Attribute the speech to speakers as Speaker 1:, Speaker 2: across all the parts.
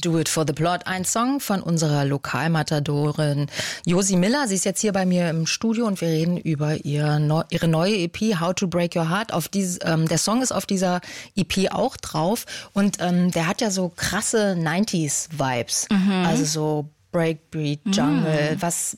Speaker 1: Do It for the Plot, ein Song von unserer Lokalmatadorin Josi Miller. Sie ist jetzt hier bei mir im Studio und wir reden über ihre neue EP How to Break Your Heart. Der Song ist auf dieser EP auch drauf und der hat ja so krasse 90s-Vibes, also so Breakbeat, Jungle.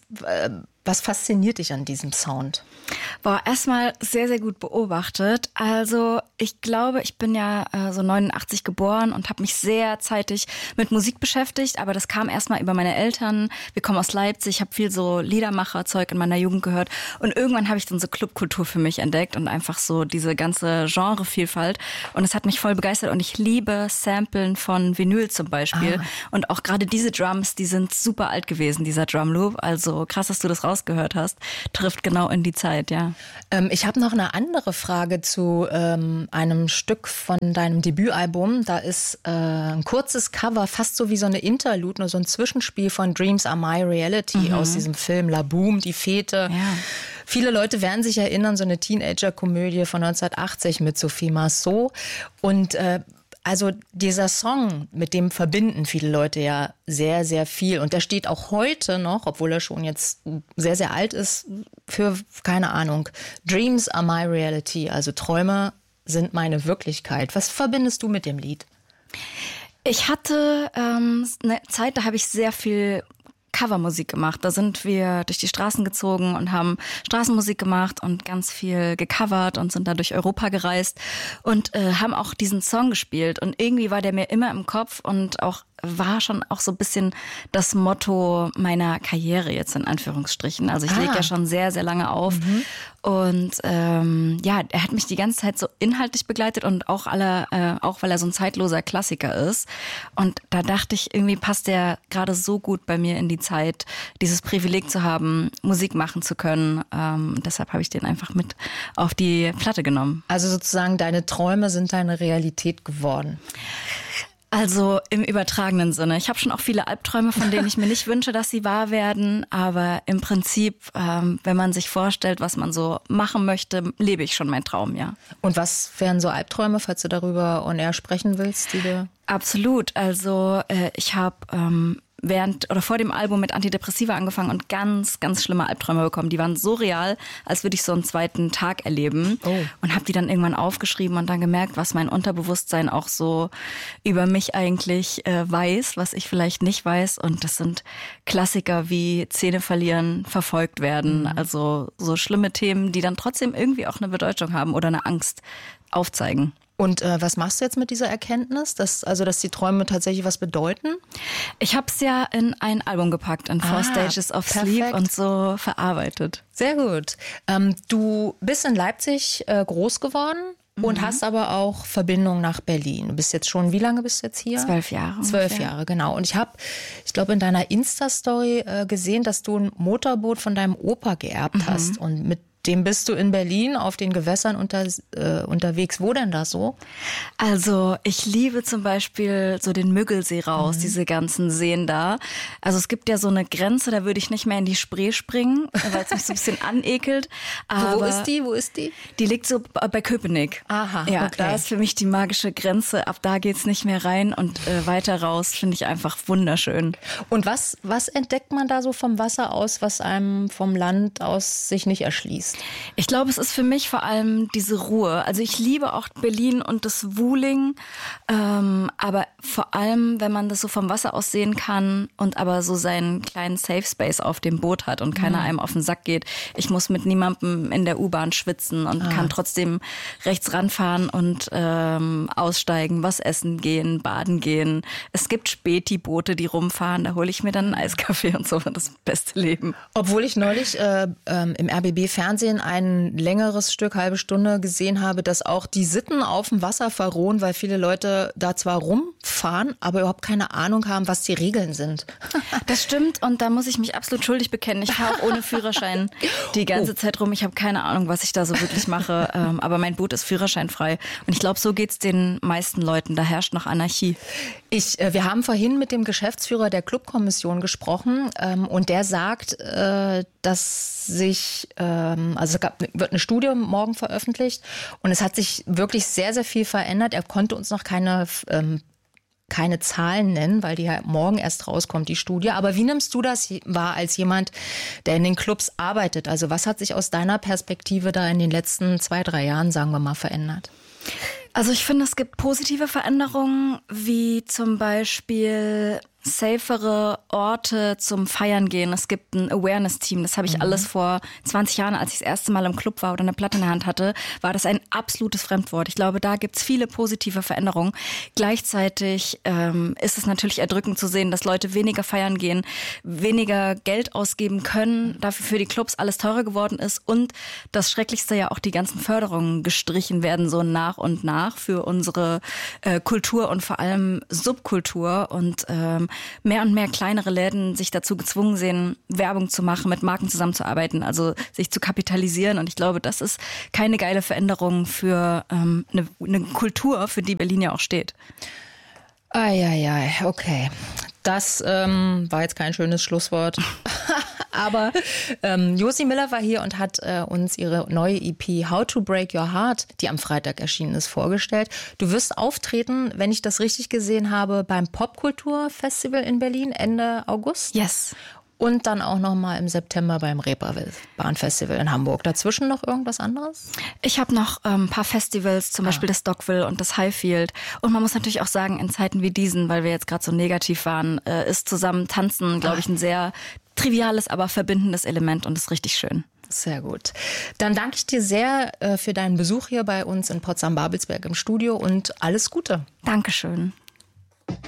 Speaker 1: Was fasziniert dich an diesem Sound?
Speaker 2: Erstmal sehr, sehr gut beobachtet. Also ich glaube, ich bin ja so 89 geboren und habe mich sehr zeitig mit Musik beschäftigt, aber das kam erstmal über meine Eltern. Wir kommen aus Leipzig, ich habe viel so Liedermacherzeug in meiner Jugend gehört und irgendwann habe ich dann so Clubkultur für mich entdeckt und einfach so diese ganze Genrevielfalt und es hat mich voll begeistert und ich liebe Samplen von Vinyl zum Beispiel und auch gerade diese Drums, die sind super alt gewesen, dieser Drumloop, also krass, dass du das rausgehört hast, trifft genau in die Zeit, ja.
Speaker 1: Ich habe noch eine andere Frage zu einem Stück von deinem Debütalbum. Da ist ein kurzes Cover, fast so wie so eine Interlude, nur so ein Zwischenspiel von Dreams Are My Reality aus diesem Film La Boom, die Fete. Ja. Viele Leute werden sich erinnern, so eine Teenager-Komödie von 1980 mit Sophie Marceau. Und also dieser Song, mit dem verbinden viele Leute ja sehr, sehr viel. Und der steht auch heute noch, obwohl er schon jetzt sehr, sehr alt ist, für, keine Ahnung, Dreams are my reality. Also Träume sind meine Wirklichkeit. Was verbindest du mit dem Lied?
Speaker 2: Ich hatte eine Zeit, da habe ich sehr viel Covermusik gemacht. Da sind wir durch die Straßen gezogen und haben Straßenmusik gemacht und ganz viel gecovert und sind da durch Europa gereist und haben auch diesen Song gespielt. Und irgendwie war der mir immer im Kopf und war schon auch so ein bisschen das Motto meiner Karriere jetzt in Anführungsstrichen. Also ich lege ja schon sehr, sehr lange auf. Und er hat mich die ganze Zeit so inhaltlich begleitet und auch weil er so ein zeitloser Klassiker ist. Und da dachte ich, irgendwie passt der gerade so gut bei mir in die Zeit, dieses Privileg zu haben, Musik machen zu können. Deshalb habe ich den einfach mit auf die Platte genommen.
Speaker 1: Also sozusagen deine Träume sind deine Realität geworden.
Speaker 2: Also im übertragenen Sinne. Ich habe schon auch viele Albträume, von denen ich mir nicht wünsche, dass sie wahr werden. Aber im Prinzip, wenn man sich vorstellt, was man so machen möchte, lebe ich schon meinen Traum, ja.
Speaker 1: Und was wären so Albträume, falls du darüber on air sprechen willst?
Speaker 2: Absolut. Also ich habe vor dem Album mit Antidepressiva angefangen und ganz, ganz schlimme Albträume bekommen. Die waren so real, als würde ich so einen zweiten Tag erleben. Und habe die dann irgendwann aufgeschrieben und dann gemerkt, was mein Unterbewusstsein auch so über mich eigentlich weiß, was ich vielleicht nicht weiß. Und das sind Klassiker wie Zähne verlieren, verfolgt werden. Also so schlimme Themen, die dann trotzdem irgendwie auch eine Bedeutung haben oder eine Angst aufzeigen.
Speaker 1: Und was machst du jetzt mit dieser Erkenntnis, dass die Träume tatsächlich was bedeuten?
Speaker 2: Ich habe es ja in ein Album gepackt, in 4 Stages of Sleep und so verarbeitet.
Speaker 1: Sehr gut. Du bist in Leipzig groß geworden und hast aber auch Verbindung nach Berlin. Du bist jetzt schon, wie lange bist du jetzt hier?
Speaker 2: 12 Jahre.
Speaker 1: 12 Jahre, genau. Und ich glaube, in deiner Insta-Story gesehen, dass du ein Motorboot von deinem Opa geerbt hast und mit dem bist du in Berlin auf den Gewässern unterwegs. Wo denn da so?
Speaker 2: Also ich liebe zum Beispiel so den Müggelsee raus, diese ganzen Seen da. Also es gibt ja so eine Grenze, da würde ich nicht mehr in die Spree springen, weil es mich so ein bisschen anekelt. Aber
Speaker 1: Wo ist die?
Speaker 2: Die liegt so bei Köpenick.
Speaker 1: Aha,
Speaker 2: ja,
Speaker 1: okay.
Speaker 2: Da ist für mich die magische Grenze. Ab da geht's nicht mehr rein und weiter raus finde ich einfach wunderschön.
Speaker 1: Und was entdeckt man da so vom Wasser aus, was einem vom Land aus sich nicht erschließt?
Speaker 2: Ich glaube, es ist für mich vor allem diese Ruhe. Also ich liebe auch Berlin und das Wuhling, aber vor allem, wenn man das so vom Wasser aus sehen kann und aber so seinen kleinen Safe Space auf dem Boot hat und keiner einem auf den Sack geht. Ich muss mit niemandem in der U-Bahn schwitzen und kann trotzdem rechts ranfahren und aussteigen, was essen gehen, baden gehen. Es gibt Späti-Boote, die rumfahren, da hole ich mir dann einen Eiskaffee und so, das beste Leben.
Speaker 1: Obwohl ich neulich im RBB-Fernsehen ein längeres Stück, halbe Stunde gesehen habe, dass auch die Sitten auf dem Wasser verrohen, weil viele Leute da zwar rumfahren, aber überhaupt keine Ahnung haben, was die Regeln sind.
Speaker 2: Das stimmt und da muss ich mich absolut schuldig bekennen. Ich fahre auch ohne Führerschein die ganze Zeit rum. Ich habe keine Ahnung, was ich da so wirklich mache, aber mein Boot ist führerscheinfrei. Und ich glaube, so geht's den meisten Leuten. Da herrscht noch Anarchie.
Speaker 1: Wir haben vorhin mit dem Geschäftsführer der Clubkommission gesprochen und der sagt, dass es wird eine Studie morgen veröffentlicht und es hat sich wirklich sehr, sehr viel verändert. Er konnte uns noch keine keine Zahlen nennen, weil die ja morgen erst rauskommt, die Studie. Aber wie nimmst du das wahr als jemand, der in den Clubs arbeitet? Also was hat sich aus deiner Perspektive da in den letzten 2-3 Jahren, sagen wir mal, verändert?
Speaker 2: Also ich finde, es gibt positive Veränderungen, wie zum Beispiel safere Orte zum Feiern gehen. Es gibt ein Awareness-Team. Das habe ich alles vor 20 Jahren, als ich das erste Mal im Club war oder eine Platte in der Hand hatte, war das ein absolutes Fremdwort. Ich glaube, da gibt es viele positive Veränderungen. Gleichzeitig ist es natürlich erdrückend zu sehen, dass Leute weniger feiern gehen, weniger Geld ausgeben können, dafür für die Clubs alles teurer geworden ist und das Schrecklichste ja auch die ganzen Förderungen gestrichen werden, so nach und nach für unsere Kultur und vor allem Subkultur und mehr und mehr kleinere Läden sich dazu gezwungen sehen, Werbung zu machen, mit Marken zusammenzuarbeiten, also sich zu kapitalisieren. Und ich glaube, das ist keine geile Veränderung für eine Kultur, für die Berlin ja auch steht.
Speaker 1: Okay. Das war jetzt kein schönes Schlusswort. Aber Josie Miller war hier und hat uns ihre neue EP How to Break Your Heart, die am Freitag erschienen ist, vorgestellt. Du wirst auftreten, wenn ich das richtig gesehen habe, beim Popkulturfestival in Berlin Ende August.
Speaker 2: Yes.
Speaker 1: Und dann auch noch mal im September beim Reeperbahn-Festival in Hamburg. Dazwischen noch irgendwas anderes?
Speaker 2: Ich habe noch ein paar Festivals, zum Beispiel das Dockville und das Highfield. Und man muss natürlich auch sagen, in Zeiten wie diesen, weil wir jetzt gerade so negativ waren, ist zusammen tanzen, glaube ich, ein sehr triviales, aber verbindendes Element und ist richtig schön.
Speaker 1: Sehr gut. Dann danke ich dir sehr für deinen Besuch hier bei uns in Potsdam-Babelsberg im Studio und alles Gute.
Speaker 2: Dankeschön.